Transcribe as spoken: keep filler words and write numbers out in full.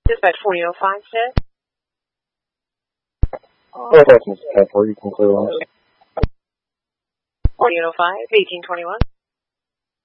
Dispatch forty oh five, sir. Oh, that's Mister ten four, you can clear lines. forty oh five, eighteen twenty-one.